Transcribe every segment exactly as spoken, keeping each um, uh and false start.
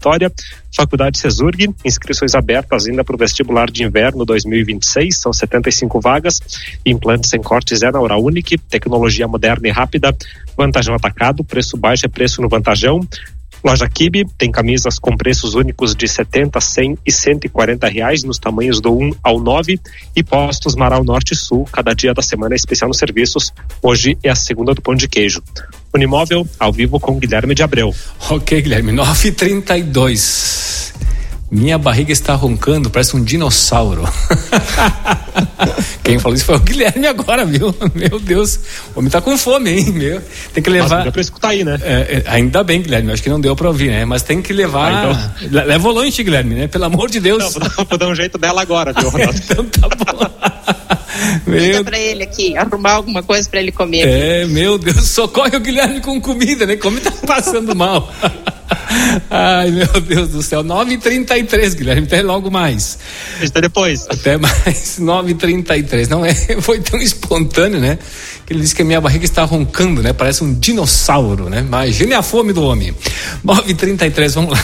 Vitória. Faculdade Cesurg, inscrições abertas ainda para o vestibular de inverno dois mil e vinte e seis, são setenta e cinco vagas. Implantes sem cortes é na Oral Unique, tecnologia moderna e rápida. Vantajão atacado, preço baixo é preço no Vantajão. Loja Kibe tem camisas com preços únicos de setenta, cem e cento e quarenta reais nos tamanhos do um ao nove. E Postos Marau Norte e Sul, cada dia da semana é especial nos serviços. Hoje é a segunda do pão de queijo. Unimóvel, ao vivo com Guilherme de Abreu. Ok, Guilherme, nove e trinta e dois. Minha barriga está roncando, parece um dinossauro. Quem falou isso foi o Guilherme agora, viu? Meu Deus, o homem tá com fome, hein? Meu, tem que levar. Mas deu pra escutar aí, né? É, ainda bem, Guilherme, acho que não deu pra ouvir, né? Mas tem que levar. Ah, então... Leva o lanche, Guilherme, né? Pelo amor de Deus. Não, vou, dar, vou dar um jeito dela agora, viu, Ronaldo? Então tá bom. Liga pra ele aqui, arrumar alguma coisa pra ele comer. É, meu Deus, socorre o Guilherme com comida, né? Como tá passando mal. Ai, meu Deus do céu, nove e trinta e três, Guilherme, até logo mais. Até depois. Até mais, nove e trinta e três. Não é, foi tão espontâneo, né? Que ele disse que a minha barriga está roncando, né? Parece um dinossauro, né? Imagine a fome do homem. nove e trinta e três, vamos lá.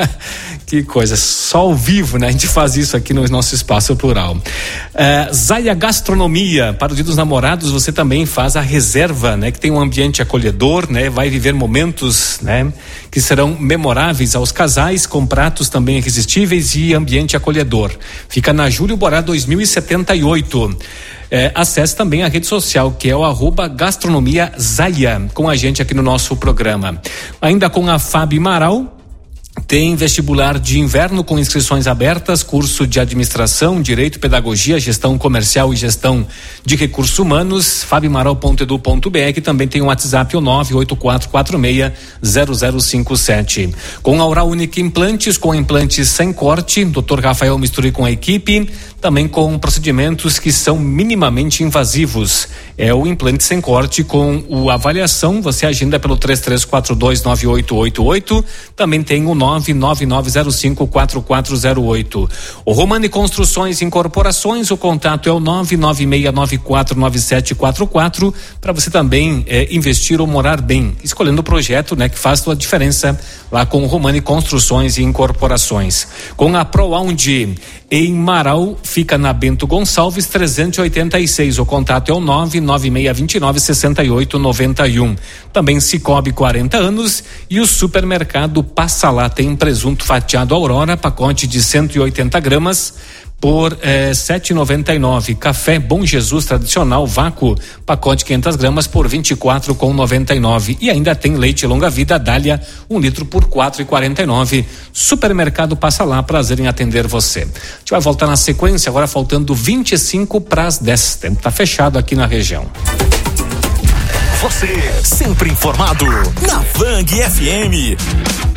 Que coisa, só ao vivo, né? A gente faz isso aqui no nosso espaço plural. Uh, Zaya Gastronomia, para o Dia dos Namorados você também faz a reserva, né? Que tem um ambiente acolhedor, né? Vai viver momentos, né? Que serão memoráveis aos casais, com pratos também irresistíveis e ambiente acolhedor. Fica na Júlio Borá dois mil e setenta e oito. É, acesse também a rede social, que é o arroba Gastronomia Zaya, com a gente aqui no nosso programa. Ainda com a Fabi Maral, tem vestibular de inverno com inscrições abertas, curso de administração, direito, pedagogia, gestão comercial e gestão de recursos humanos, fabimaral ponto edu ponto br. Também tem o WhatsApp, o nove oito quatro quatro seis zero zero cinco sete. Com a Oral Unique Implantes, com implantes sem corte, doutor Rafael Misturi com a equipe, também com procedimentos que são minimamente invasivos. É o implante sem corte com o avaliação, você agenda pelo três três quatro dois nove oito oito oito, também tem o nove nove nove zero cinco quatro quatro zero oito. O Romani Construções e Incorporações, o contato é o nove nove seis nove quatro nove sete quatro quatro, para você também é, investir ou morar bem, escolhendo o projeto, né, que faz toda a diferença lá com o Romani Construções e Incorporações. Com a ProAundi em Marau, fica na Bento Gonçalves trezentos e oitenta e seis, o contato é o nove nove seis dois nove seis oito nove um. Também Cicobi quarenta anos e o supermercado Passa Lá tem presunto fatiado Aurora, pacote de cento e oitenta gramas por eh, sete reais e noventa e nove. Café Bom Jesus tradicional vácuo, pacote quinhentas gramas por vinte e quatro reais e noventa e nove. E ainda tem leite longa vida Dália, um litro por quatro reais e quarenta e nove. Supermercado Passa Lá, prazer em atender você. A gente vai voltar na sequência, agora faltando vinte e cinco para as dez. Tempo tá fechado aqui na região. Você sempre informado na Vang F M.